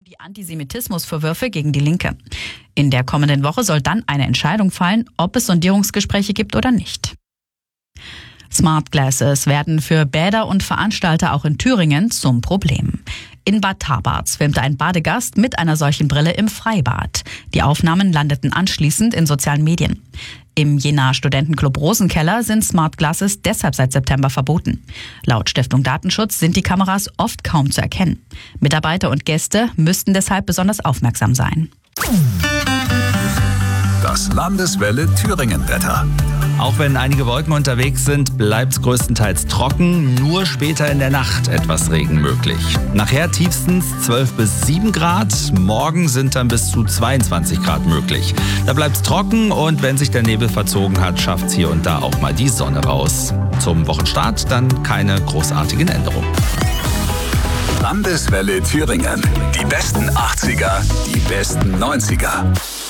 Die Antisemitismusvorwürfe gegen die Linke. In der kommenden Woche soll dann eine Entscheidung fallen, ob es Sondierungsgespräche gibt oder nicht. Smart Glasses werden für Bäder und Veranstalter auch in Thüringen zum Problem. In Bad Tabarz filmte ein Badegast mit einer solchen Brille im Freibad. Die Aufnahmen landeten anschließend in sozialen Medien. Im Jenaer Studentenclub Rosenkeller sind Smart Glasses deshalb seit September verboten. Laut Stiftung Datenschutz sind die Kameras oft kaum zu erkennen. Mitarbeiter und Gäste müssten deshalb besonders aufmerksam sein. Das Landeswelle Thüringen-Wetter. Auch wenn einige Wolken unterwegs sind, bleibt es größtenteils trocken. Nur später in der Nacht etwas Regen möglich. Nachher tiefstens 12 bis 7 Grad. Morgen sind dann bis zu 22 Grad möglich. Da bleibt es trocken und wenn sich der Nebel verzogen hat, schafft es hier und da auch mal die Sonne raus. Zum Wochenstart dann keine großartigen Änderungen. Landeswelle Thüringen. Die besten 80er, die besten 90er.